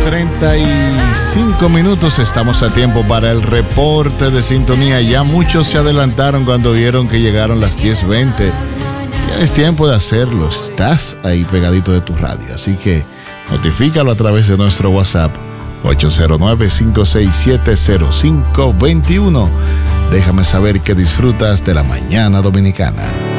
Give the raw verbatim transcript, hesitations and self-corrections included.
treinta y cinco minutos, estamos a tiempo para el reporte de sintonía. Ya muchos se adelantaron cuando vieron que llegaron las diez veinte. Tienes tiempo de hacerlo, estás ahí pegadito de tu radio, así que notifícalo a través de nuestro WhatsApp ocho cero nueve, cinco seis siete, cero cinco dos uno. Déjame saber que disfrutas de la mañana dominicana.